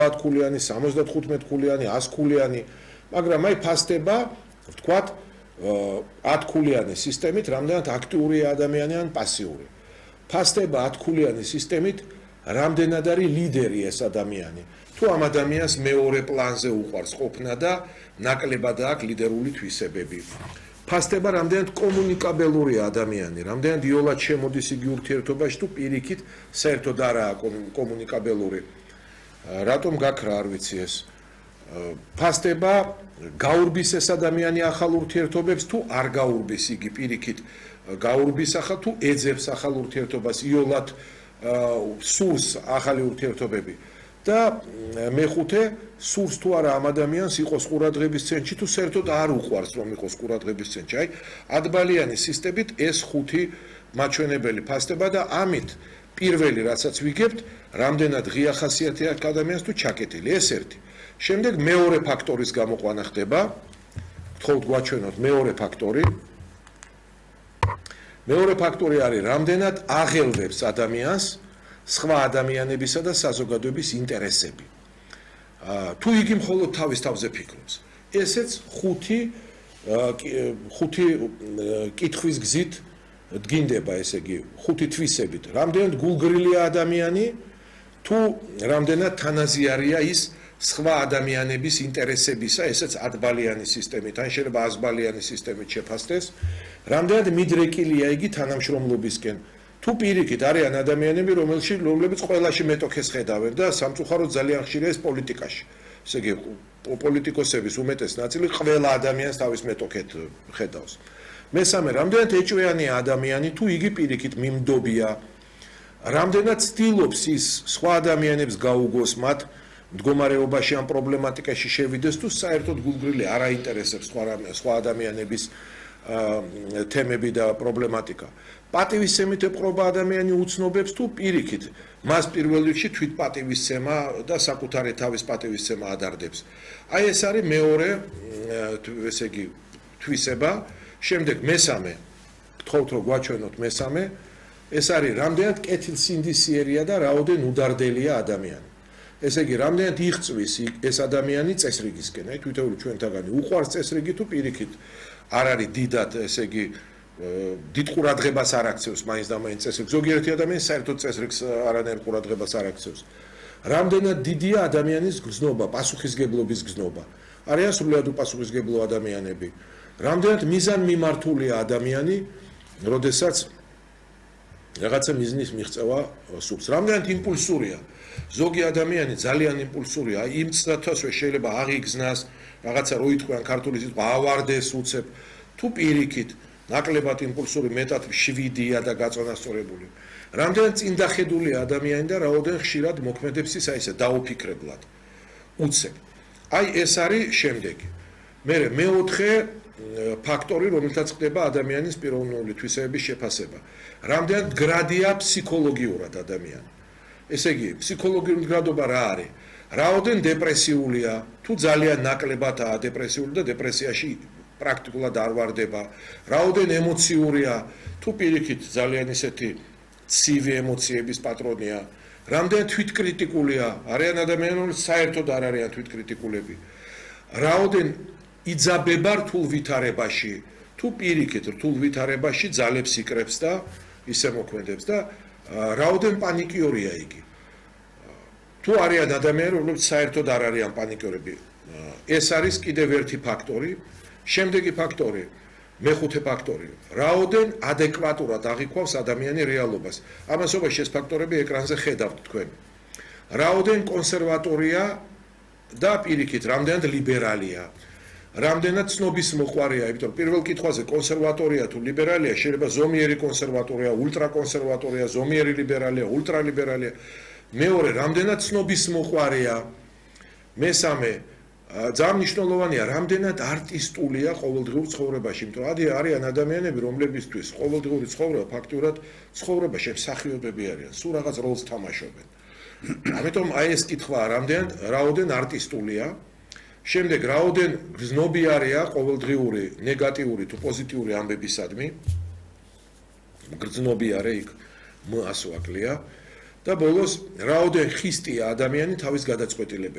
ქულიანი, 75 ქულიანი, 100 ქულიანი, მაგრამ აი ფასდება, ვთქვათ, 10 ქულიანი სისტემით, რამდენად აქტიური ადამიანი ან პასიური. ფასდება 10 ქულიანი სისტემით, რამდენად არის ლიდერი ეს ადამიანი. თუ ამ ადამიანს მეორე პლანზე უყვარს ყოფნა და ნაკლებად აქვს ლიდერული თვისებები. ფასდება რამდენად კომუნიკაბელურია ადამიანი, რამდენად იოლად შემოდის იგი ურთიერთობაში თუ პირიქით საერთოდ არაა კომუნიკაბელური. რატომ გაქრა არ ვიცი ეს. ფასდება გაურბის ეს ადამიანი ახალ ურთიერთობებს თუ არ გაურბის იგი პირიქით გაურბის ახალ თუ ეძებს ახალ ურთიერთობას იოლად სურს ახალი ურთიერთობები. და მეხუთე სურს თუ არა ამ ადამიანს იყოს ყურადღების ცენტრში თუ საერთოდ არ უყვარს რომ იყოს ყურადღების ცენტრში. აი ათბალიანი სისტემით ეს 5 მაჩვენებელი ფასდება და ამით პირველი რასაც ვიგებთ, რამდენად ღია ხასიათი აქვს ადამიანს თუ ჩაკეტილი. ეს ერთი. შემდეგ მეორე ფაქტორის გამოყვანა ხდება. გთხოვთ გვაჩვენოთ მეორე ფაქტორი. მეორე ფაქტორი არის რამდენად აღელვებს ადამიანს სხვა ადამიანებისა და საზოგადოების ინტერესები. თუ იგი მხოლოდ თავის თავზე ფიქრობს. ესეც 5 კითხვის გზით დგინდება, ესე იგი 5 თვისებით. რამდენად გულგრილია ადამიანი, თუ რამდენად თანაზიარია ის სხვა ადამიანების ინტერესებისა, ესეც 10 ბალიანი სისტემით, ან შეიძლება 100 ბალიანი სისტემით შეფასდეს. რამდენად მიდრეკილია იგი თანამშრომლობისკენ. თუ პირიქით არიან ადამიანები, რომლებიც ყველაში მეტოქეს ხედავენ და სამწუხაროდ ძალიან ხშირია ეს პოლიტიკაში. ესე იგი, პოლიტიკოსების უმეტეს ნაწილი ყველა ადამიანს თავის მეტოქეთ ხედავს. მესამე, რამდენად ეჭვიანია ადამიანი, თუ იგი პირიქით მიმდობია, რამდენად ცდილობს ის სხვა ადამიანებს გაუგოს მათ მდგომარეობაში ამ პრობლემატიკაში შევიდეს, თუ საერთოდ გულგრილი არ აინტერესებს სხვა ადამიანების თემები და პრობლემატიკა. პატივისცემით ეპყრობა ადამიანი უცნობებს თუ პირიქით მას პირველ რიგში თვით პატივისცემა და საკუთარი თავის პატივისცემა ადარდებს. აი ეს არის მეორე ესე იგი თვისება. შემდეგ მესამე, გთხოვთ რომ გვაჩვენოთ მესამე, ეს არის რამდენად კეთილსინდისიერია და რაოდენ უდარდელია ადამიანი. ესე იგი, რამდენად იღწვის ეს ადამიანი წესრიგისკენ, აი თვითონ ჩვენთაგანი უყვარს წესრიგი თუ პირიქით არ არის დიდად, ესე იგი, დიდ ყურადღებას არ აქცევს მაინც და მაინც წესრიგს. ზოგიერთი ადამიანი საერთოდ წესრიგს არანაირ ყურადღებას არ აქცევს. რამდენად დიდია ადამიანის გზნობა, პასუხისგებლობის გზნობა. არიან სრულიად უპასუხისგებლო ადამიანები. რამდენად მიზანმიმართულია ადამიანი, როდესაც რაღაცა მიზნის მიღწევა სურს. რამდენად იმპულსურია. ზოგი ადამიანი ძალიან იმპულსურია, იმ წუთასვე შეიძლება აღიგზნას, რაღაცა რო ითქვიან ქართული სიტყვა ავარდეს უცებ, თუ პირიქით ნაკლებად იმპულსური, მეტად 7-ია და გაწონასწორებული. რამდენად წინდახედულია ადამიანი და რაოდენ ხშირად მოქმედებს ის აი ესე დაუფიქრებლად. უცებ. აი ეს არის შემდეგი. მეოთხე ფაქტორი, რომელთაც ხდება ადამიანის პიროვნული თვისებების შეფასება. რამდენად გრადია ფსიქოლოგიურად ადამიანი. ესე იგი, ფსიქოლოგიური გრადობა რა არის? რაოდენ დეპრესიულია, თუ ძალიან ნაკლებადაა დეპრესიული და დეპრესიაში პრაქტიკულად არ ვარდება. რაოდენ ემოციურია, თუ პირიქით ძალიან ისეთი ცივი ემოციების პატრონია. რამდენად თვითკრიტიკულია, არიან ადამიანები, საერთოდ არ არიან თვითკრიტიკულები. რაოდენ იძაბება რთულ ვითარებაში, თუ პირიქით რთულ ვითარებაში ძალებს იკრებს და ისე მოქმედებს და რაოდენ პანიკიორია იგი. თუ არიან ადამიანები, რომლებიც საერთოდ არ არიან პანიკიორები. ეს არის კიდევ ერთი ფაქტორი. შემდეგი ფაქტორი, მეხუთე ფაქტორი, რაოდენ ადეკვატურად აღიქვავს ადამიანი რეალობას. ამასობაში ეს ფაქტორები ეკრანზე ხედავთ თქვენ. რაოდენ კონსერვატორია და პირიქით, რამდენად ლიბერალია. რამდენად ცნობის მოყვარია, იმიტომ პირველ კითხვაზე კონსერვატორია თუ ლიბერალია, შეიძლება ზომიერი კონსერვატორია, ულტრაკონსერვატორია, ზომიერი ლიბერალია, ულტრალიბერალია. მეორე, რამდენად ცნობის მოყვარია. მესამე, ძალიან მნიშვნელოვანია, რამდენად არტისტულია ყოველდღიურ ცხოვრებაში, იმიტომ არიან ადამიანები, რომლებისთვის ყოველდღიური ცხოვრება ფაქტურად ცხოვრებაში მსახიობები არიან, სულ რაღაც როლს თამაშობენ. ამიტომ აი ეს კითხვაა, რაოდენ არტისტულია. შემდეგ რაოდენ გრძნობიარეა ყოველდღიური ნეგატიური თუ პოზიტიური ამბებისადმი. გრძნობიარე იქ ასვაკლია და ბოლოს რაოდენ ხისტია ადამიანი თავის გადაწყვეტილებებში.